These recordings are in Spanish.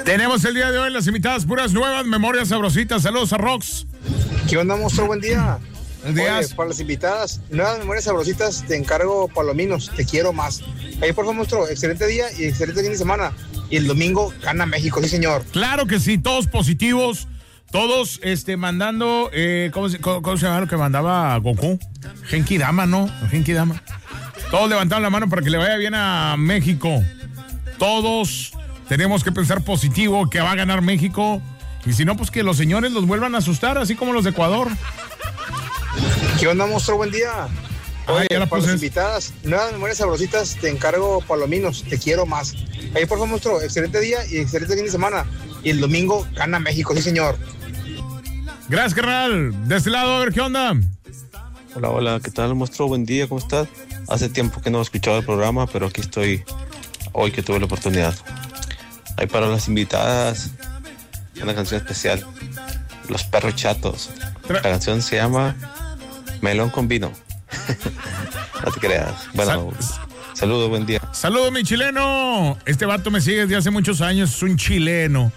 Tenemos el día de hoy las invitadas puras nuevas, memorias sabrositas. Saludos a Rox. ¿Qué onda, monstruo? Buen día. Buenos días. Oye, para las invitadas, nuevas memorias sabrositas, te encargo palominos, te quiero más. Ahí, por favor, monstruo, excelente día y excelente fin de semana. Y el domingo gana México, sí, señor. Claro que sí, todos positivos, todos mandando, ¿cómo se llama lo que mandaba Goku? Genki Dama, ¿no? Genki Dama. Todos levantaron la mano para que le vaya bien a México. Todos tenemos que pensar positivo, que va a ganar México. Y si no, pues que los señores los vuelvan a asustar, así como los de Ecuador. ¿Qué onda, monstruo? Buen día. Oye, ya la para puse. las invitadas, nuevas memorias sabrositas, te encargo palominos, te quiero más. Ahí, por favor, monstruo, excelente día y excelente fin de semana. Y el domingo gana México, sí, señor. Gracias, carnal. De este lado, a ver qué onda. Hola, hola, ¿qué tal, monstruo? Buen día, ¿cómo estás? Hace tiempo que no he escuchado el programa, pero aquí estoy hoy que tuve la oportunidad. Ahí para las invitadas, una canción especial, Los Perros Chatos. La canción se llama Melón con Vino. No te creas. Bueno, saludos, buen día. Saludos, mi chileno. Este vato me sigue desde hace muchos años, es un chileno.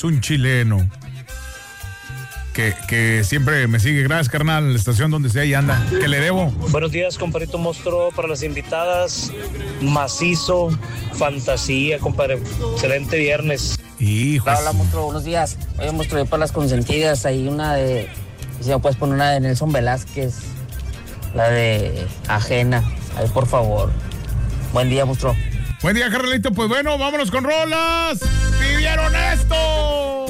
Que siempre me sigue. Gracias, carnal, en la estación donde sea y anda, que le debo. Buenos días, compadrito monstruo, para las invitadas, macizo, fantasía, compadre, excelente viernes. Hijo. Hola, monstruo, buenos días. Oye, monstruo, yo para las consentidas, hay una de, si me puedes poner una de Nelson Velázquez, la de Ajena, ahí por favor. Buen día, monstruo. Buen día, carnalito, pues bueno, vámonos con rolas. ¡Pidieron esto!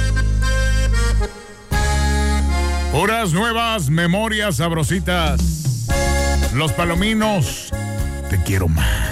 Puras nuevas memorias sabrositas. Los palominos, te quiero más.